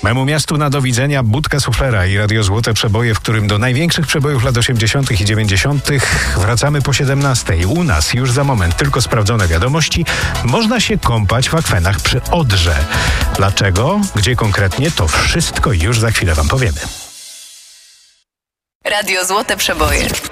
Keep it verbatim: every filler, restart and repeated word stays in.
Memu miastu na do widzenia Budka Suflera i Radio Złote Przeboje, w którym do największych przebojów lat osiemdziesiątych i dziewięćdziesiątych wracamy po siedemnastej. U nas już za moment tylko sprawdzone wiadomości. Można się kąpać w akwenach przy Odrze. Dlaczego? Gdzie konkretnie? To wszystko już za chwilę wam powiemy. Radio Złote Przeboje.